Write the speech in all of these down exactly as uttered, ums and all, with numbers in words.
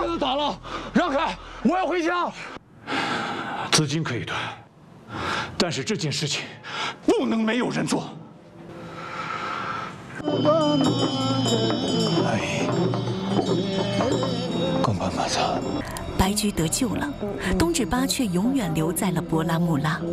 给他打了，让开，我要回家。资金可以断，但是这件事情不能没有人做。哎，公巴马萨。 白驹得救了，东至巴却永远留在了博拉木拉。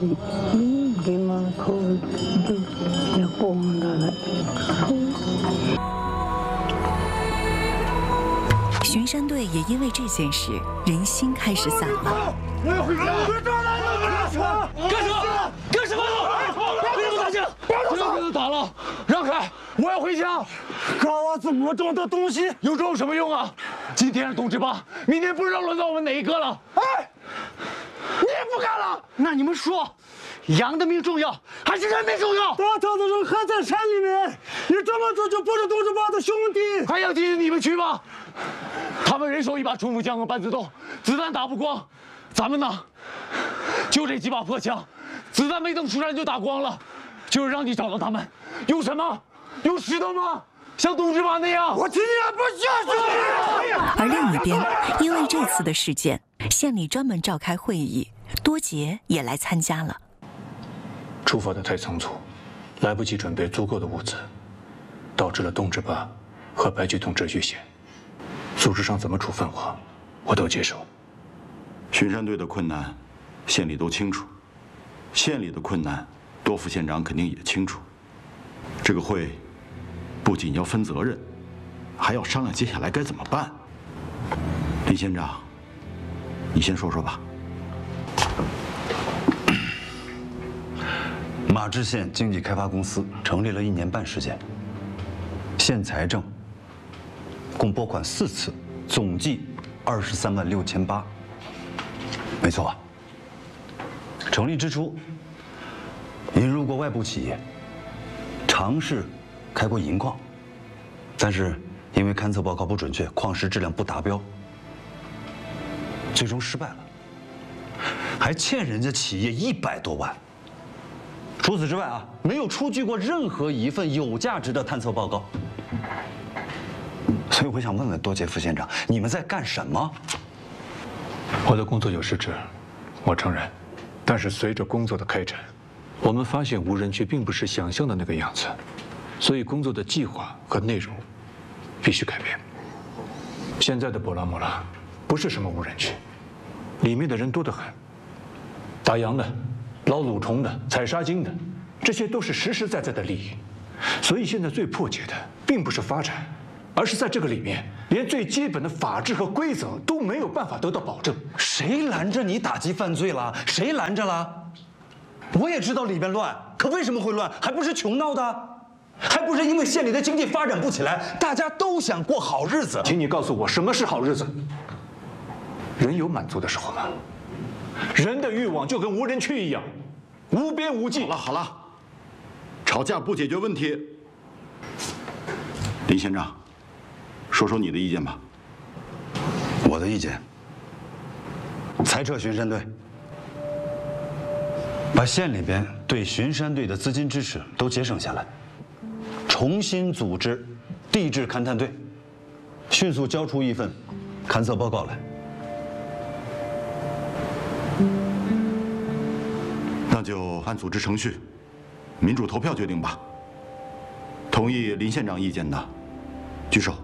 巡山队也因为这件事，人心开始散了。 我要回家！干什么？干什么？为什么打架？不要给他打了，让开！我要回家。 搞啊，这么重的东西， 有这有什么用啊？今天是冬至八，明天不知道轮到我们哪一个了。 哎，你也不干了？那你们说，羊的命重要还是人命重要？大头的人还在山里面，你这么做就不是冬至八的兄弟， 还要提醒你们去吗？他们人手一把冲锋枪和半自动，子弹打不光。咱们呢，就这几把破枪，子弹没等出山就打光了。就是让你找到他们，用什么？用石头吗？像冬至八那样？ 我今天不下去。 而另一边，因为这次的事件，县里专门召开会议，多杰也来参加了。 出发的太仓促，来不及准备足够的物资，导致了冬至八和白驹同志遇险。组织上怎么处分我，我都接受。 巡山队的困难，县里都清楚；县里的困难，多副县长肯定也清楚。这个会不仅要分责任，还要商量接下来该怎么办。李县长，你先说说吧。 马志县经济开发公司成立了一年半时间，县财政共拨款四次，总计二十三万六千八。没错吧？成立之初，引入过外部企业，尝试开过银矿，但是因为勘测报告不准确，矿石质量不达标，最终失败了，还欠人家企业一百多万。除此之外啊，没有出具过任何一份有价值的探测报告。所以我想问问多杰副县长，你们在干什么？ 我的工作有失职，我承认。但是随着工作的开展，我们发现无人区并不是想象的那个样子，所以工作的计划和内容必须改变。现在的博拉莫拉不是什么无人区，里面的人多得很，打羊的、捞蠕虫的、采沙金的，这些都是实实在在的利益。所以现在最迫切的并不是发展，而是在这个里面，连最基本的法治和规则都没有办法得到保证。 谁拦着你打击犯罪了？谁拦着了？我也知道里边乱，可为什么会乱？还不是穷闹的，还不是因为县里的经济发展不起来，大家都想过好日子。 请你告诉我，什么是好日子？人有满足的时候吗？人的欲望就跟无人区一样，无边无际。 好了好了，吵架不解决问题。林县长，说说你的意见吧。 我的意见，裁撤巡山队，把县里边对巡山队的资金支持都节省下来，重新组织地质勘探队，迅速交出一份勘测报告来。 那就按组织程序，民主投票决定吧。同意林县长意见的，举手。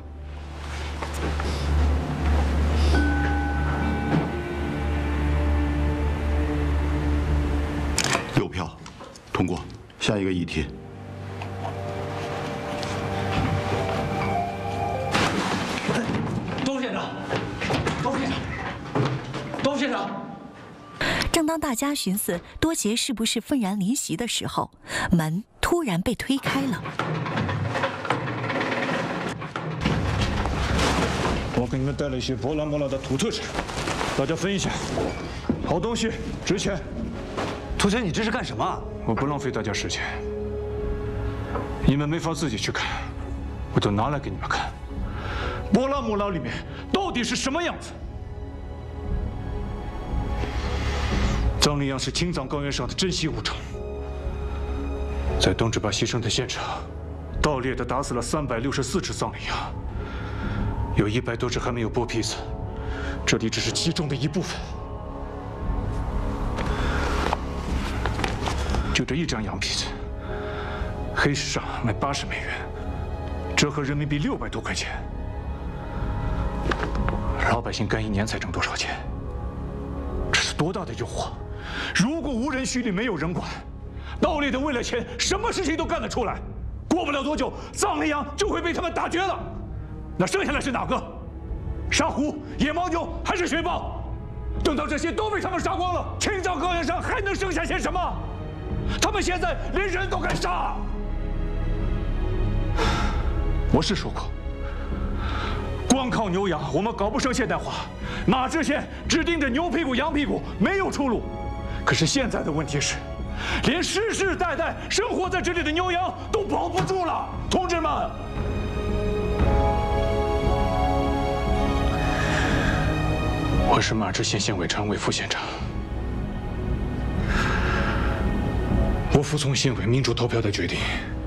六票，通过。下一个议题。 多副县长，多副县长，多副县长。 正当大家寻思多杰是不是愤然离席的时候，门突然被推开了。 我给你们带了一些博拉莫拉的土特产，大家分一下。好东西，值钱。 同学，你这是干什么？ 我不浪费大家时间，你们没法自己去看，我就拿来给你们看。博拉莫拉里面到底是什么样子？藏羚羊是青藏高原上的珍稀物种，在东至巴牺牲的现场，盗猎的打死了三百六十四只藏羚羊，有一百多只还没有剥皮子， 这里只是其中的一部分。就这一张羊皮纸，黑市上卖八十美元，折合人民币六百多块钱。老百姓干一年才挣多少钱？这是多大的诱惑！如果无人区里没有人管，盗猎的为了钱，什么事情都干得出来。过不了多久，藏羚羊就会被他们打绝了。那剩下的是哪个？沙狐、野牦牛还是雪豹？等到这些都被他们杀光了，青藏高原上还能剩下些什么？他们现在连人都敢杀。我是说过，光靠牛羊我们搞不成现代化，马这些只盯着牛屁股、羊屁股没有出路。可是现在的问题是，连世世代代生活在这里的牛羊都保不住了，同志们！我是马志县县委常委副县长，我服从县委民主投票的决定，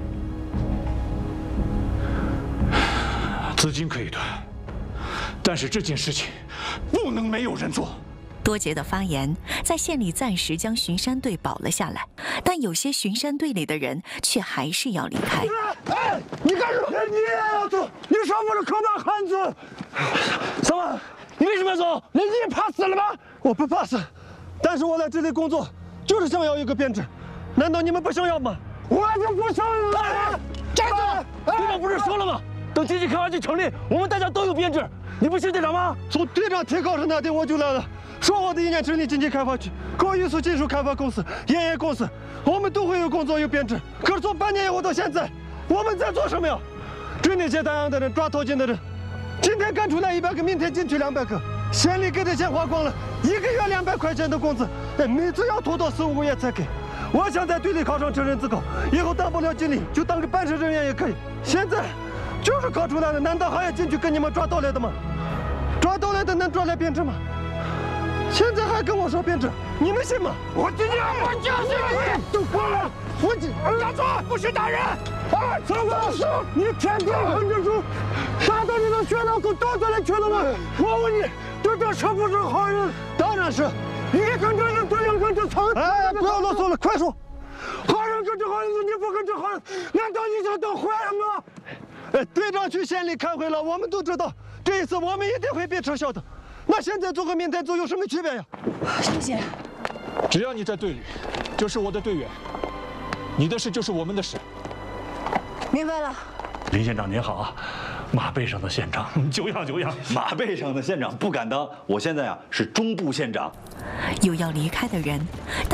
资金可以断，但是这件事情不能没有人做。 多杰的发言在县里暂时将巡山队保了下来，但有些巡山队里的人却还是要离开。 哎，你干什么？你也要走？你说我是可怕汉子！什么？你为什么要走？那你怕死了吗？我不怕死，但是我来这里工作就是想要一个编制，难道你们不想要吗？我就不想要。站住！队长不是说了吗？等经济开发区成立，我们大家都有编制。你不信队长吗？从队长提考试那天我就来了，说好的一年成立经济开发区、高艺术技术开发公司、盐业公司，我们都会有工作有编制。可是从半年以后到现在，我们在做什么呀？追那些打烊的人，抓偷情的人。今天赶出来一百个，明天进去两百个，县里给的钱花光了，一个月两百块钱的工资，哎，每次要拖到四五个月才给。我想在队里考上城镇自考，以后当不了经理，就当个办事人员也可以。现在就是考出来了，难道还要进去跟你们抓盗来的吗？抓盗来的能抓来编制吗？现在还跟我说编制，你们信吗？我今天我就是你，都过了，我今打住，不许打人！啊，曹老师，你天天跟着说，打到你的血脑沟倒下来去了吗？我问你，队长是不是好人？当然是，你跟着人，队长跟着曹。哎，不要啰嗦了，快说！好人跟着好人，你不跟着好人，难道你想当坏人吗？哎，队长去县里开会了，我们都知道，这一次我们一定会被撤销的。那现在做和明天做有什么区别呀？ 谢谢。 只要你在队里，就是我的队员，你的事就是我们的事。 明白了。 林县长您好啊，马背上的县长，久仰久仰。 马背上的县长不敢当，我现在啊是中部县长。 有要离开的人。